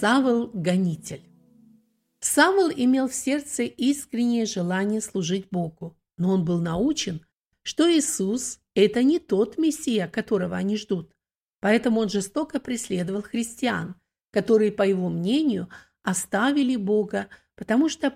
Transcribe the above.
Савл – гонитель. Савл имел в сердце искреннее желание служить Богу, но он был научен, что Иисус – это не тот Мессия, которого они ждут. Поэтому он жестоко преследовал христиан, которые, по его мнению, оставили Бога, потому что